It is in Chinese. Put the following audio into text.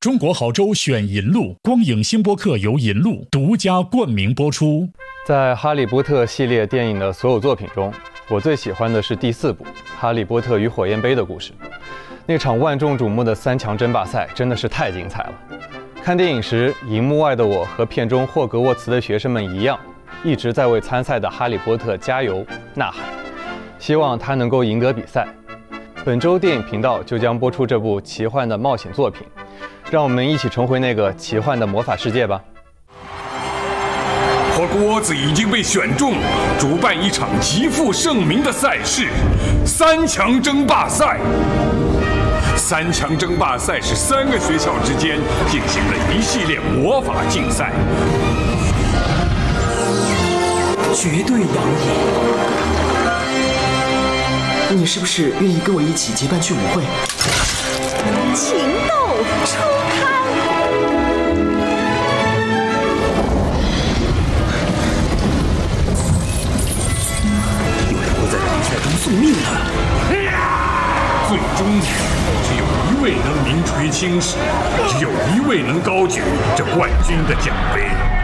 中国好州选银鹿，光影星播客由银鹿独家冠名播出。 在《哈利波特》系列电影的所有作品中，我最喜欢的是第4部《哈利波特与火焰杯》的故事。那场万众瞩目的3强争霸赛真的是太精彩了。看电影时，荧幕外的我和片中霍格沃茨的学生们一样，一直在为参赛的哈利波特加油呐喊，希望他能够赢得比赛。本周电影频道就将播出这部奇幻的冒险作品，让我们一起重回那个奇幻的魔法世界吧。 霍格沃兹已经被选中，主办一场极负盛名的赛事——3强争霸赛。3强争霸赛是3个学校之间进行的一系列魔法竞赛， 绝对养眼。你是不是愿意跟我一起结伴去舞会？ 情窦初开。 有人会在比赛中送命的。 最终只有1位能名垂青史，只有1位能高举这冠军的奖杯。